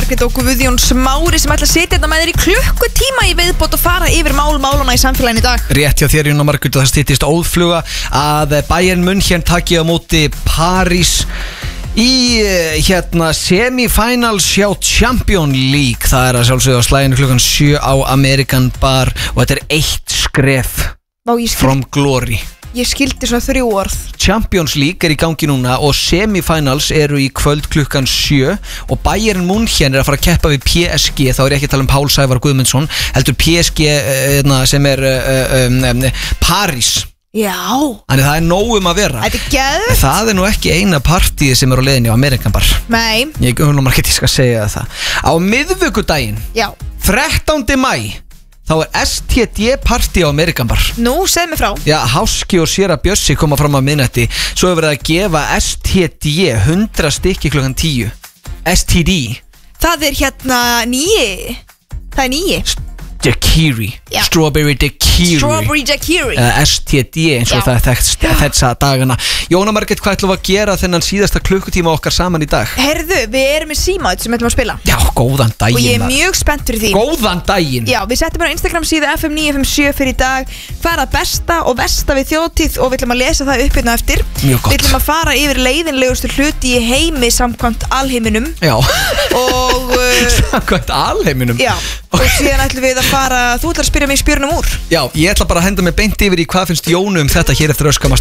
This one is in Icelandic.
Margrét og Guðjón Smári sem ætla að setja þetta með þér í klukkutíma í viðbót og fara yfir málana í samfélaginu í dag. Rétt hjá þér, Jóna Margrét, og það styttist óðfluga að Bayern München taki á móti París í semifinals hjá Champions League. Það að sjálfsögðu á slæginu klukkan 7 á American Bar og þetta eitt skref from glory. Ég skildi svona 3 orð. Champions League í gangi núna og semifinals eru í kvöld klukkan 7 og Bayern München að fara að keppa við PSG. Þá ég ekki að tala Pál Sævar Guðmundsson, heldur PSG sem París. Já. Þannig það nóg að vera. Þetta geðveikt. Það nú ekki eina partíð sem á leiðinni á American Bar. Nei. Ég skal segja það. Á miðvikudaginn, 13. maí, þá STD party á American Bar. Nú, segð mér frá. Já, Háski og Séra Bjössi koma fram á miðnætti. Svo hefur verið að gefa STD 100 stykki klukkan 10. STD. Það nýi. Það er nýi. Daiquiri. Strawberry Daiquiri. Strawberry Daiquiri. STD eins og það þessa dagana. Jóna Margrét, hvað ætlum við að gera þennan síðasta klukkutíma okkar saman í dag? Herðu, við erum með símaut sem ætlum að spila. Já, góðan daginn. Og ég mjög spennt fyrir því. Góðan daginn. Já, við settum bara Instagram síðu FM 957 fyrir í dag. Hvað er að besta og versta við þjóðtíð og við ætlum að lesa það upp hérna eftir. Mjög gott. Við ætlum að fara yfir leiðinlegustu hluti í heimi samkvæmt alheiminum. Já. Og samkvæmt alheiminum. Já. Og síðan ætlum við að fara, þú ætlar að spyrja mig spjörnum úr. Já, ég ætla bara að henda mig beint yfir í hvað finnst Jónu þetta hér eftir öskamast.